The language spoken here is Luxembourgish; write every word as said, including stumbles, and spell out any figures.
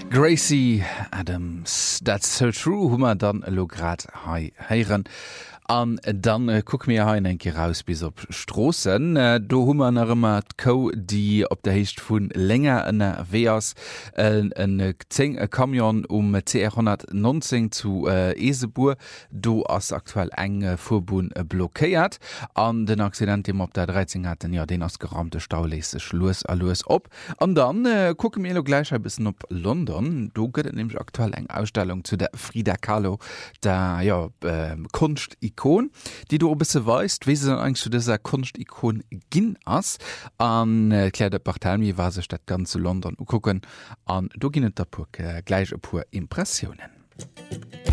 Gracie Adams, that's so true, hummer dann lo grad hei heieren. An dann äh, guck mir ha enke raus bis op Strossen. Äh, do hummer nach immer Co, die op der Hecht vun länger en Weers en zing Kamion um C R hundertneunzehn zu äh, Esebuhr, do ass aktuell eng äh, Furbun äh, blockéiert. An den Accident dem op der dreizehn hat ja den ass geramte Staulese Schluss alles op. An dann äh, gucke mir gleich ein bisschen op London. Do gëtt nämlich aktuell eng Ausstellung zu der Frida Kahlo, der ja äh, Kunst Ikon, die du bisse weißt, wie sie eigentlich zu dieser Kunstikon ginn ass an äh, Claire de Barthélemy war sech dat ganz zu London gucken an du ginnet der Puck äh, gleich pur Impressionen.